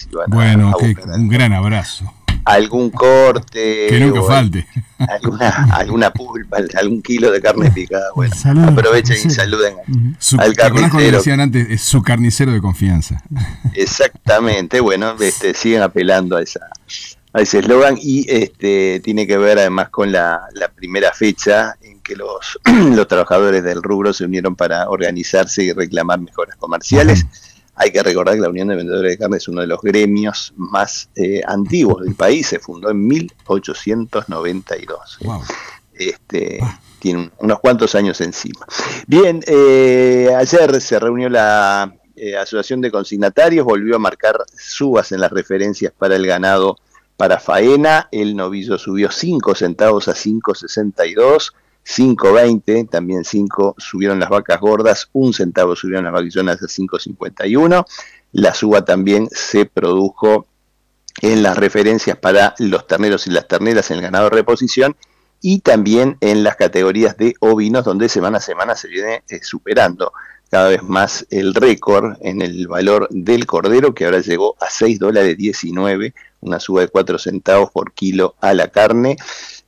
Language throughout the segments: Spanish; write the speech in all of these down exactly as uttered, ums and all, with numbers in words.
si van bueno, a, a que, un gran abrazo. Algún corte. Que nunca falte. Alguna, alguna pulpa, algún kilo de carne picada. Bueno, Saludos, aprovechen y carnicero. saluden Su, al ¿te acordás cuando carnicero. decían antes, es su carnicero de confianza? Exactamente, bueno, este, siguen apelando a esa a ese eslogan y este tiene que ver además con la, la primera fecha en que los, los trabajadores del rubro se unieron para organizarse y reclamar mejoras comerciales. Uh-huh. Hay que recordar que la Unión de Vendedores de Carne es uno de los gremios más eh, antiguos del país, se fundó en mil ochocientos noventa y dos. Wow. Este, wow. Tiene unos cuantos años encima. Bien, eh, ayer se reunió la eh, Asociación de Consignatarios, volvió a marcar subas en las referencias para el ganado para faena. El novillo subió cinco centavos a cinco sesenta y dos. cinco veinte, también cinco subieron las vacas gordas, un centavo subieron las vaquillonas a cinco cincuenta y uno. La suba también se produjo en las referencias para los terneros y las terneras en el ganado de reposición y también en las categorías de ovinos, donde semana a semana se viene eh, superando cada vez más el récord en el valor del cordero, que ahora llegó a seis dólares diecinueve, una suba de cuatro centavos por kilo a la carne.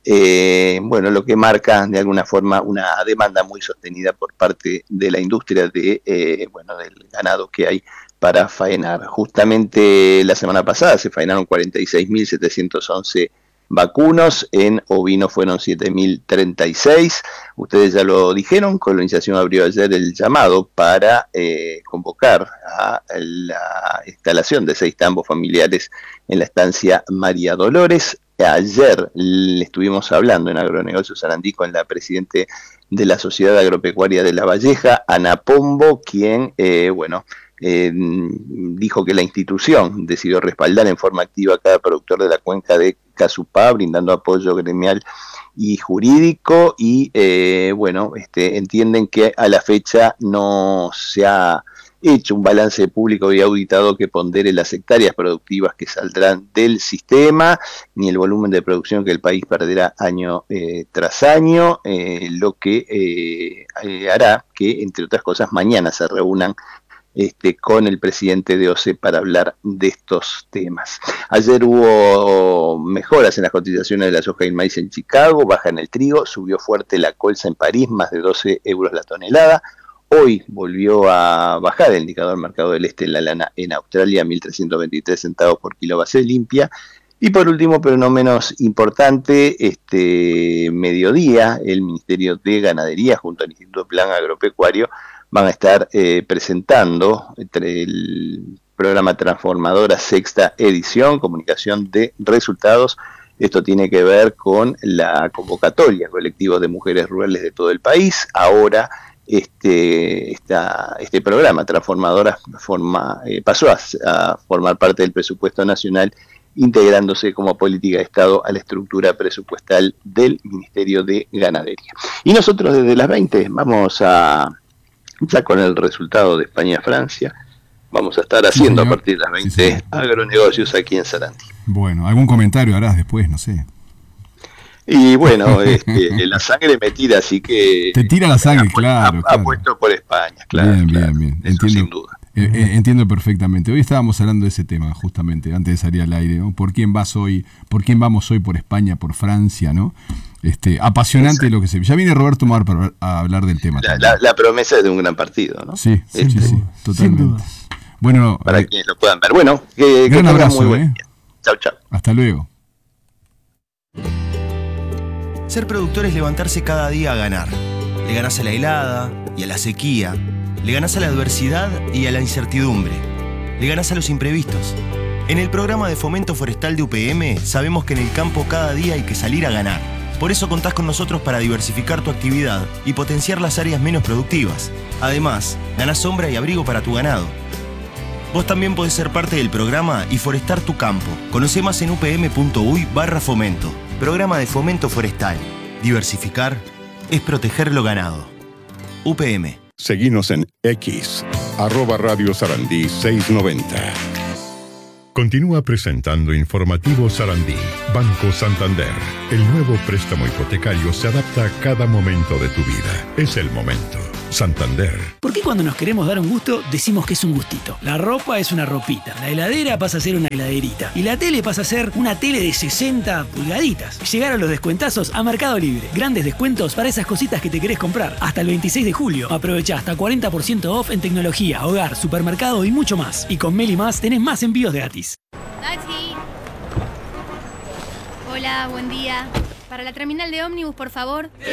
Eh, bueno, lo que marca de alguna forma una demanda muy sostenida por parte de la industria de eh, bueno del ganado que hay para faenar. Justamente la semana pasada se faenaron cuarenta y seis mil setecientos once vacunos, en ovinos fueron siete mil treinta y seis. Ustedes ya lo dijeron, Colonización abrió ayer el llamado para eh, convocar a la instalación de seis tambos familiares en la estancia María Dolores. Ayer le estuvimos hablando en Agronegocios Sarandí con la presidente de la Sociedad Agropecuaria de La Valleja, Ana Pombo, quien, eh, bueno, eh, dijo que la institución decidió respaldar en forma activa a cada productor de la cuenca de Casupá, brindando apoyo gremial y jurídico, y, eh, bueno, este, entienden que a la fecha no se ha hecho un balance público y auditado que pondere las hectáreas productivas que saldrán del sistema, ni el volumen de producción que el país perderá año eh, tras año, eh, lo que eh, eh, hará que, entre otras cosas, mañana se reúnan Este, con el presidente de O C E para hablar de estos temas. Ayer hubo mejoras en las cotizaciones de la soja y el maíz en Chicago, baja en el trigo, subió fuerte la colza en París, más de doce euros la tonelada. Hoy volvió a bajar el indicador mercado del este en la lana en Australia, mil trescientos veintitrés centavos por kilo base limpia. Y por último, pero no menos importante, este mediodía, el Ministerio de Ganadería junto al Instituto Plan Agropecuario van a estar eh, presentando entre el programa Transformadora Sexta Edición, comunicación de resultados. Esto tiene que ver con la convocatoria colectivos de mujeres rurales de todo el país. Ahora este, esta, este programa Transformadora forma, eh, pasó a, a formar parte del presupuesto nacional, integrándose como política de Estado a la estructura presupuestal del Ministerio de Ganadería. Y nosotros desde las veinte vamos a... ya con el resultado de España-Francia, vamos a estar haciendo sí, a partir de las veinte sí, agronegocios aquí en Sarandí. Bueno, ¿algún comentario harás después? No sé. Y bueno, este, la sangre me tira, así que... Te tira la sangre, claro. Ha puesto por España, claro. Bien, claro, bien, bien. Eso entiendo, sin duda. Eh, eh, entiendo perfectamente. Hoy estábamos hablando de ese tema, justamente, antes de salir al aire, ¿no? ¿Por quién vas hoy? ¿Por quién vamos hoy? ¿Por España? ¿Por Francia? ¿No? Este, apasionante Exacto. Lo que se... Ya viene Roberto Mar para a hablar del tema. La, la, la promesa de un gran partido, ¿no? Sí, sí, este, sí, sí, totalmente. Bueno, para eh, quienes lo puedan ver. Bueno, que, gran que abrazo, muy buen ¿eh? día. Chau, chau. Hasta luego. Ser productor es levantarse cada día a ganar. Le ganás a la helada y a la sequía. Le ganás a la adversidad y a la incertidumbre. Le ganás a los imprevistos. En el programa de Fomento Forestal de U P M sabemos que en el campo cada día hay que salir a ganar. Por eso contás con nosotros para diversificar tu actividad y potenciar las áreas menos productivas. Además, ganás sombra y abrigo para tu ganado. Vos también podés ser parte del programa y forestar tu campo. Conocé más en upm.uy barra fomento. Programa de Fomento Forestal. Diversificar es proteger lo ganado. U P M. Seguinos en X, arroba Radio Sarandí seiscientos noventa. Continúa presentando Informativo Sarandí. Banco Santander. El nuevo préstamo hipotecario se adapta a cada momento de tu vida. Es el momento. Santander. ¿Por qué cuando nos queremos dar un gusto decimos que es un gustito? La ropa es una ropita, la heladera pasa a ser una heladerita y la tele pasa a ser una tele de sesenta pulgaditas. Llegaron los descuentazos a Mercado Libre. Grandes descuentos para esas cositas que te querés comprar. Hasta el veintiséis de julio. Aprovecha hasta cuarenta por ciento off en tecnología, hogar, supermercado y mucho más. Y con Meli Más tenés más envíos gratis. Taxi. Hola, buen día. Para la terminal de ómnibus, por favor.